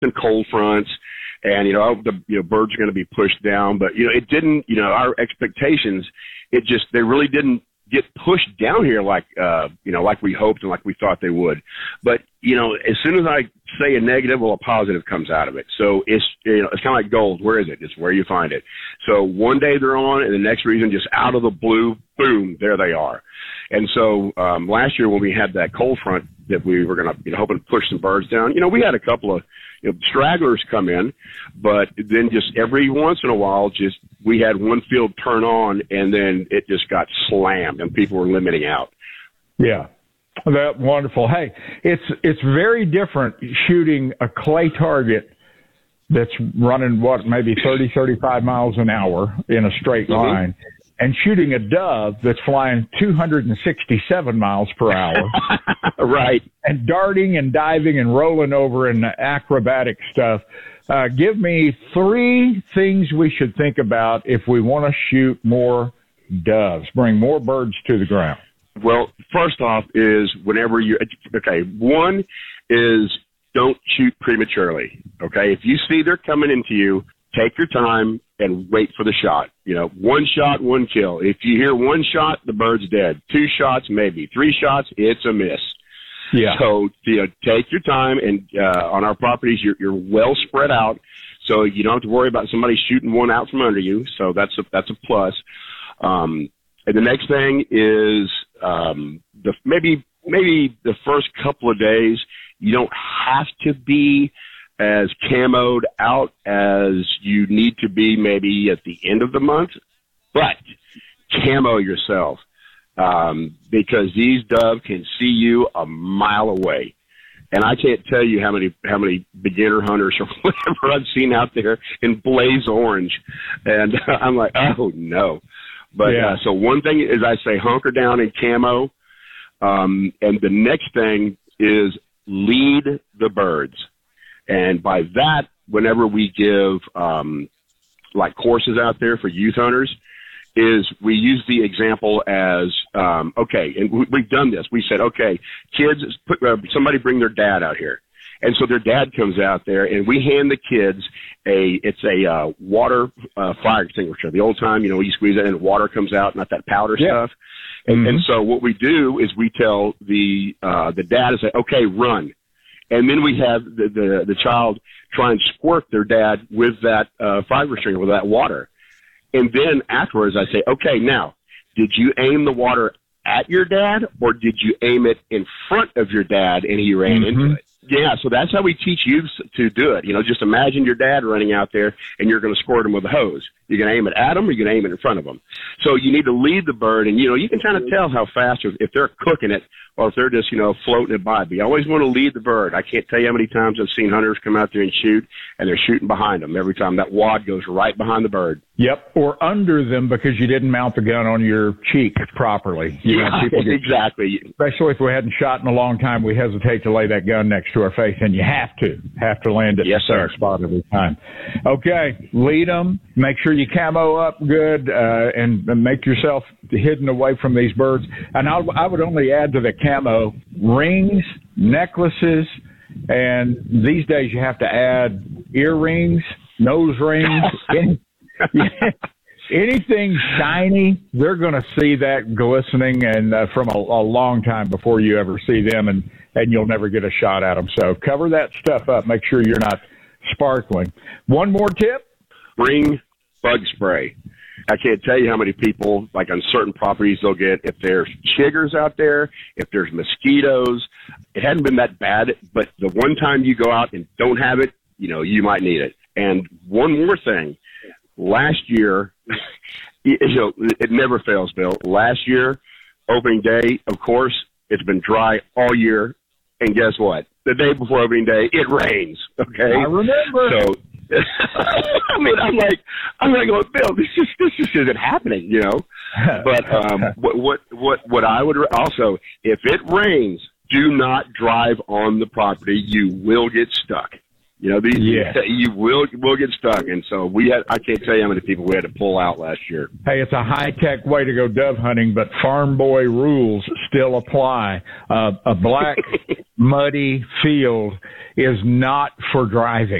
and cold fronts, and the birds are going to be pushed down. But it didn't. Our expectations, they really didn't get pushed down here like we hoped and like we thought they would. But as soon as I say a negative, well, a positive comes out of it. So it's it's kind of like gold. Where is it? It's where you find it. So one day they're on, and the next reason, just out of the blue, boom, there they are. And so last year when we had that cold front that we were going to hoping to push some birds down, we had a couple of stragglers come in, but then just every once in a while, we had one field turn on, and then it just got slammed, and people were limiting out. Yeah, that's wonderful. Hey, it's very different shooting a clay target that's running maybe 30, 35 miles an hour in a straight line, and shooting a dove that's flying 267 miles per hour. Right. And darting and diving and rolling over and acrobatic stuff. Give me 3 things we should think about if we want to shoot more doves, bring more birds to the ground. Well, first off is one is don't shoot prematurely. Okay. If you see they're coming into you, take your time and wait for the shot. One shot, one kill. If you hear one shot, the bird's dead. 2 shots, maybe. 3 shots, it's a miss. Yeah. So, take your time, and on our properties, you're well spread out, so you don't have to worry about somebody shooting one out from under you. So that's a plus. And the next thing is maybe the first couple of days, you don't have to be as camoed out as you need to be maybe at the end of the month, but camo yourself, because these doves can see you a mile away. And I can't tell you how many beginner hunters or whatever I've seen out there in blaze orange. And I'm like, oh no. But so one thing is, I say hunker down in camo. And the next thing is lead the birds. And by that, whenever we give like courses out there for youth hunters, is we use the example as, okay, and we've done this. We said, okay, kids, somebody bring their dad out here. And so their dad comes out there, and we hand the kids it's a water fire extinguisher. The old time, you squeeze it and water comes out, not that powder stuff. And so what we do is we tell the dad to say, okay, run. And then we have the child try and squirt their dad with that fire extinguisher, with that water. And then afterwards I say, okay, now, did you aim the water at your dad, or did you aim it in front of your dad and he ran into it? Yeah, so that's how we teach youth to do it. Just imagine your dad running out there, and you're going to squirt him with a hose. You're going to aim it at him, or you're going to aim it in front of him. So you need to lead the bird, and, you can kind of tell how fast, if they're cooking it or if they're just, floating it by. But you always want to lead the bird. I can't tell you how many times I've seen hunters come out there and shoot, and they're shooting behind them. Every time that wad goes right behind the bird. Yep, or under them because you didn't mount the gun on your cheek properly. Exactly. Especially if we hadn't shot in a long time, we hesitate to lay that gun next to our face, and you have to land it in the same spot every time. Okay, lead them. Make sure you camo up good, and make yourself hidden away from these birds. And I would only add to the camo rings, necklaces, and these days you have to add earrings, nose rings. Anything shiny, they're going to see that glistening and from a long time before you ever see them, and you'll never get a shot at them. So cover that stuff up. Make sure you're not sparkling. One more tip. Bring bug spray. I can't tell you how many people, like on certain properties, they'll get, if there's chiggers out there, if there's mosquitoes. It hadn't been that bad, but the one time you go out and don't have it, you might need it. And one more thing. Last year, it never fails, Bill. Last year, opening day, of course, it's been dry all year. And guess what? The day before opening day, it rains. Okay, I remember. So, I'm like going, Bill, this just isn't happening, But what I would also, if it rains, do not drive on the property. You will get stuck. You will get stuck. And so I can't tell you how many people we had to pull out last year. Hey, it's a high-tech way to go dove hunting, but farm boy rules still apply. A black, muddy field is not for driving.